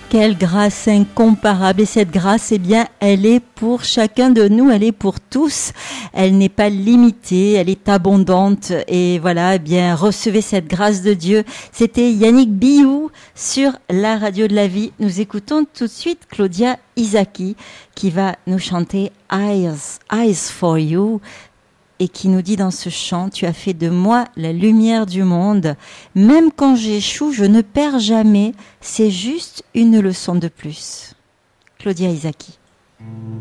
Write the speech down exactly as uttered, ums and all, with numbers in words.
Quelle grâce incomparable. Et cette grâce, eh bien, elle est pour chacun de nous, elle est pour tous. Elle n'est pas limitée, elle est abondante. Et voilà, eh bien, recevez cette grâce de Dieu. C'était Yannick Biou sur la radio de la vie. Nous écoutons tout de suite Claudia Isaki qui va nous chanter Eyes, Eyes for You. Et qui nous dit dans ce chant, tu as fait de moi la lumière du monde. Même quand j'échoue, je ne perds jamais. C'est juste une leçon de plus. Claudia Isaki.